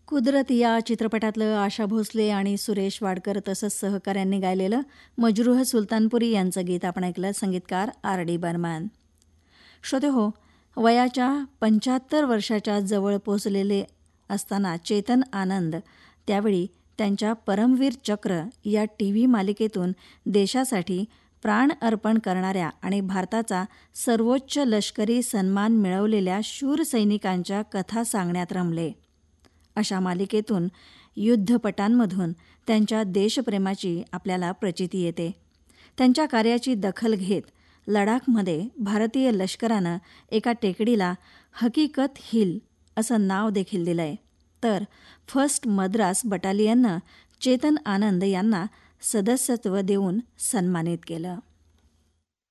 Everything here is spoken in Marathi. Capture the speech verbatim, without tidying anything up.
कुदरत या चित्रपटातलं आशा भोसले आणि सुरेश वाडकर तसंच सहकाऱ्यांनी गायलेलं मजरूह सुलतानपुरी यांचं गीत आपण ऐकलं. संगीतकार आर डी बर्मन. श्रोते हो, वयाच्या पंच्याहत्तर वर्षाच्या जवळ पोचलेले असताना चेतन आनंद त्यावेळी त्यांच्या परमवीर चक्र या टी व्ही मालिकेतून देशासाठी प्राण अर्पण करणाऱ्या आणि भारताचा सर्वोच्च लष्करी सन्मान मिळवलेल्या शूर सैनिकांच्या कथा सांगण्यात रमले. अशा मालिकेतून युद्धपटांमधून त्यांच्या देशप्रेमाची आपल्याला प्रचिती येते. त्यांच्या कार्याची दखल घेत लडाखमध्ये भारतीय लष्करानं एका टेकडीला हकीकत हिल असं नाव देखील दिलंय. तर फर्स्ट मद्रास बटालियननं चेतन आनंद यांना सदस्यत्व देऊन सन्मानित केलं.